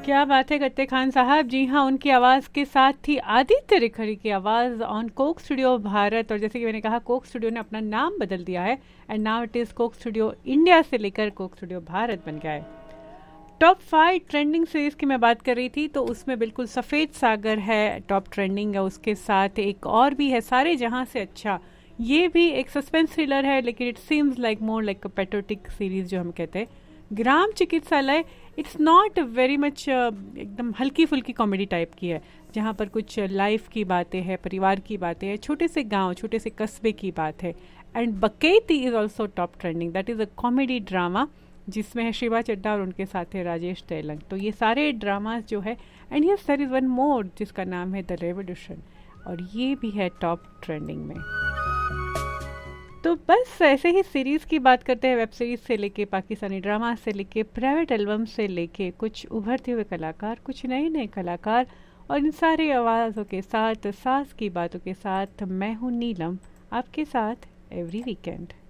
क्या बात है करते खान साहब। जी हाँ, उनकी आवाज़ के साथ थी आदित्य रिखरी की आवाज़ ऑन कोक स्टूडियो भारत। और जैसे कि मैंने कहा, कोक स्टूडियो ने अपना नाम बदल दिया है and now it is Coke studio India से लेकर कोक स्टूडियो भारत बन गया है। टॉप 5 ट्रेंडिंग सीरीज़ की मैं बात कर रही थी, तो उसमें बिल्कुल सफ़ेद सागर है, टॉप ट्रेंडिंग है। उसके साथ एक और भी है, सारे जहाँ से अच्छा। ये भी एक सस्पेंस थ्रिलर है, लेकिन it seems like more like a patriotic series जो हम कहते हैं। ग्राम चिकित्सालय इट्स नॉट वेरी मच, एकदम हल्की फुल्की कॉमेडी टाइप की है, जहाँ पर कुछ लाइफ की बातें हैं, परिवार की बातें हैं, छोटे से गांव, छोटे से कस्बे की बात है। And बकेती is also top trending, that is a comedy drama जिसमें है शिवा चड्डा और उनके साथ है राजेश तेलंग। तो ये सारे ड्रामास जो है, and yes there is one more जिसका नाम है द रेवोल्यूशन, और ये भी है टॉप ट्रेंडिंग में। तो बस ऐसे ही सीरीज़ की बात करते हैं, वेब सीरीज़ से लेके पाकिस्तानी ड्रामा से लेके प्राइवेट एल्बम से लेके कुछ उभरते हुए कलाकार, कुछ नए नए कलाकार, और इन सारी आवाज़ों के साथ, सास की बातों के साथ मैं हूँ नीलम, आपके साथ एवरी वीकेंड।